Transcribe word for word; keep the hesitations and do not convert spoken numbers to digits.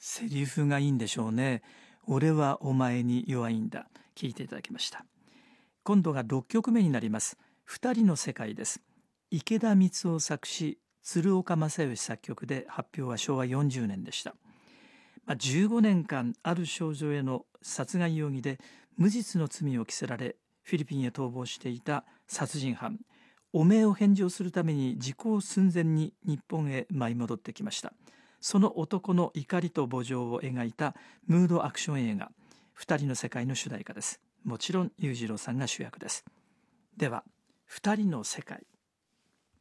セリフがいいんでしょうね。俺はお前に弱いんだ。聞いていただきました。今度がろっきょくめになります。二人の世界です。池田光夫作詞、鶴岡正義作曲で、発表はしょうわよんじゅうねんでした。まあ、じゅうごねんかんある少女への殺害容疑で無実の罪を着せられ、フィリピンへ逃亡していた殺人犯、汚名を返上するために時効寸前に日本へ舞い戻ってきました。その男の怒りと慕情を描いたムードアクション映画、二人の世界の主題歌です。もちろん裕次郎さんが主役です。では、二人の世界。